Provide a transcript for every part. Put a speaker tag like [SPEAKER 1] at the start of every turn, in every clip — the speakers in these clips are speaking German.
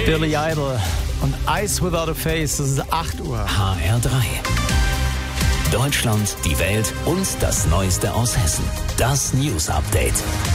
[SPEAKER 1] Billy Idol und Eyes Without a Face, das ist 8 Uhr.
[SPEAKER 2] HR3. Deutschland, die Welt und das Neueste aus Hessen. Das News Update.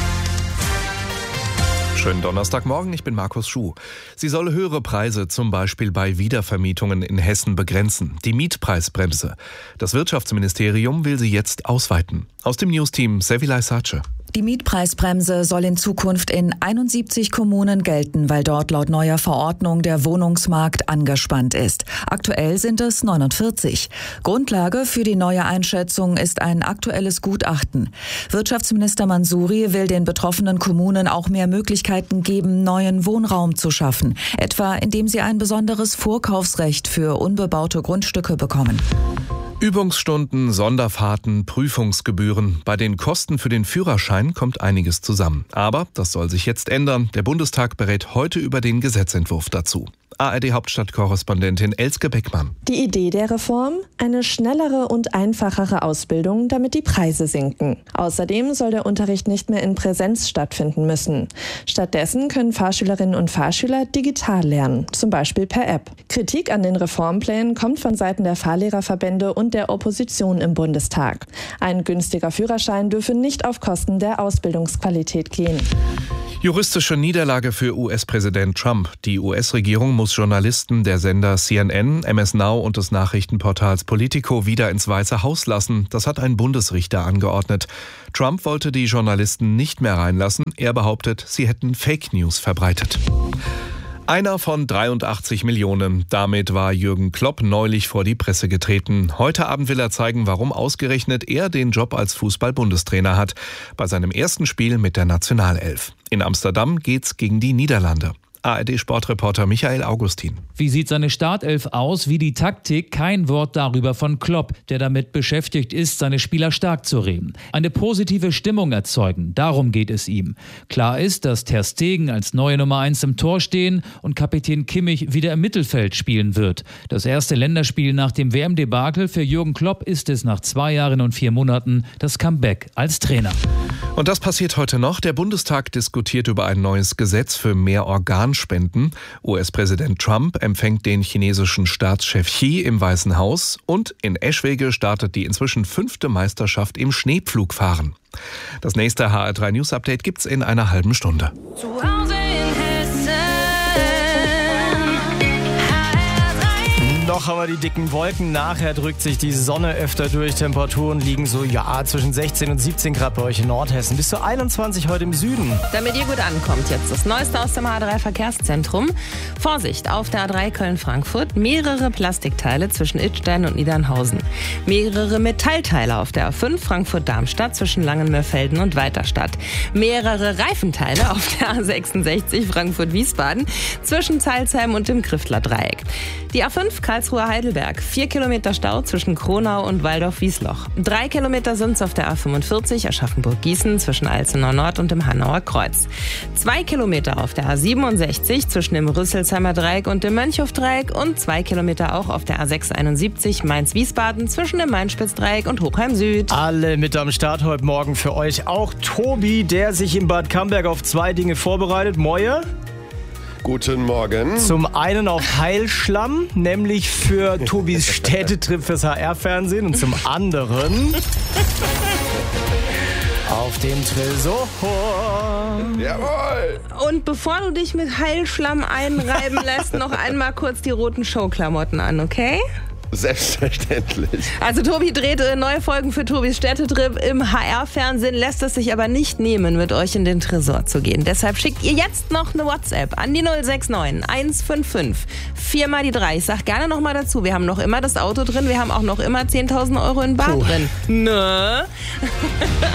[SPEAKER 3] Schönen Donnerstagmorgen, ich bin Markus Schuh. Sie soll höhere Preise zum Beispiel bei Wiedervermietungen in Hessen begrenzen. Die Mietpreisbremse. Das Wirtschaftsministerium will sie jetzt ausweiten. Aus dem Newsteam Sevilay Sace.
[SPEAKER 4] Die Mietpreisbremse soll in Zukunft in 71 Kommunen gelten, weil dort laut neuer Verordnung der Wohnungsmarkt angespannt ist. Aktuell sind es 49. Grundlage für die neue Einschätzung ist ein aktuelles Gutachten. Wirtschaftsminister Mansouri will den betroffenen Kommunen auch mehr Möglichkeiten geben, neuen Wohnraum zu schaffen, etwa indem sie ein besonderes Vorkaufsrecht für unbebaute Grundstücke bekommen.
[SPEAKER 3] Übungsstunden, Sonderfahrten, Prüfungsgebühren. Bei den Kosten für den Führerschein kommt einiges zusammen. Aber das soll sich jetzt ändern. Der Bundestag berät heute über den Gesetzentwurf dazu. ARD-Hauptstadtkorrespondentin Elske Beckmann.
[SPEAKER 5] Die Idee der Reform? Eine schnellere und einfachere Ausbildung, damit die Preise sinken. Außerdem soll der Unterricht nicht mehr in Präsenz stattfinden müssen. Stattdessen können Fahrschülerinnen und Fahrschüler digital lernen, zum Beispiel per App. Kritik an den Reformplänen kommt von Seiten der Fahrlehrerverbände und der Opposition im Bundestag. Ein günstiger Führerschein dürfe nicht auf Kosten der Ausbildungsqualität gehen.
[SPEAKER 3] Juristische Niederlage für US-Präsident Trump. Die US-Regierung muss Journalisten der Sender CNN, MS Now und des Nachrichtenportals Politico wieder ins Weiße Haus lassen. Das hat ein Bundesrichter angeordnet. Trump wollte die Journalisten nicht mehr reinlassen. Er behauptet, sie hätten Fake News verbreitet. Einer von 83 Millionen. Damit war Jürgen Klopp neulich vor die Presse getreten. Heute Abend will er zeigen, warum ausgerechnet er den Job als Fußball-Bundestrainer hat. Bei seinem ersten Spiel mit der Nationalelf. In Amsterdam geht's gegen die Niederlande. ARD-Sportreporter Michael Augustin.
[SPEAKER 6] Wie sieht seine Startelf aus? Wie die Taktik? Kein Wort darüber von Klopp, der damit beschäftigt ist, seine Spieler stark zu reden. Eine positive Stimmung erzeugen, darum geht es ihm. Klar ist, dass Ter Stegen als neue Nummer 1 im Tor stehen und Kapitän Kimmich wieder im Mittelfeld spielen wird. Das erste Länderspiel nach dem WM-Debakel für Jürgen Klopp ist es nach 2 Jahren und 4 Monaten das Comeback als Trainer.
[SPEAKER 3] Und das passiert heute noch. Der Bundestag diskutiert über ein neues Gesetz für mehr Organspenden. US-Präsident Trump empfängt den chinesischen Staatschef Xi im Weißen Haus. Und in Eschwege startet die inzwischen 5. Meisterschaft im Schneepflugfahren. Das nächste HR3 News Update gibt's in einer halben Stunde.
[SPEAKER 7] Zu Hause in Hessen.
[SPEAKER 1] Noch haben wir die dicken Wolken. Nachher drückt sich die Sonne öfter durch. Temperaturen liegen so zwischen 16 und 17 Grad bei euch in Nordhessen. Bis zu 21 heute im Süden.
[SPEAKER 8] Damit ihr gut ankommt, jetzt das Neueste aus dem A3 Verkehrszentrum. Vorsicht, auf der A3 Köln-Frankfurt mehrere Plastikteile zwischen Idstein und Niedernhausen. Mehrere Metallteile auf der A5 Frankfurt-Darmstadt zwischen Langenmörfelden und Weiterstadt. Mehrere Reifenteile auf der A66 Frankfurt-Wiesbaden zwischen Zeilsheim und dem Griftler-Dreieck. Die A5 Karlsruhe-Heidelberg, 4 Kilometer Stau zwischen Kronau und Waldorf-Wiesloch. 3 Kilometer sind's auf der A45 Aschaffenburg-Gießen zwischen Alzenau Nord und dem Hanauer Kreuz. 2 Kilometer auf der A67 zwischen dem Rüsselsheimer Dreieck und dem Mönchhof-Dreieck und 2 Kilometer auch auf der A671 Mainz-Wiesbaden zwischen dem Main-Spitz-Dreieck und Hochheim Süd.
[SPEAKER 1] Alle mit am Start heute Morgen für euch. Auch Tobi, der sich in Bad Camberg auf 2 Dinge vorbereitet. Moje?
[SPEAKER 9] Guten Morgen.
[SPEAKER 1] Zum einen auf Heilschlamm, nämlich für Tobis Städtetrip fürs HR-Fernsehen. Und zum anderen auf den Tresor.
[SPEAKER 9] Jawohl.
[SPEAKER 8] Und bevor du dich mit Heilschlamm einreiben lässt, noch einmal kurz die roten Showklamotten an, okay?
[SPEAKER 9] Selbstverständlich.
[SPEAKER 8] Also Tobi dreht neue Folgen für Tobis Städtetrip im HR-Fernsehen, lässt es sich aber nicht nehmen, mit euch in den Tresor zu gehen. Deshalb schickt ihr jetzt noch eine WhatsApp an die 069 155 4 mal die 3. Ich sag gerne noch mal dazu, wir haben noch immer das Auto drin, wir haben auch noch immer 10.000 Euro in Bar drin. Ne?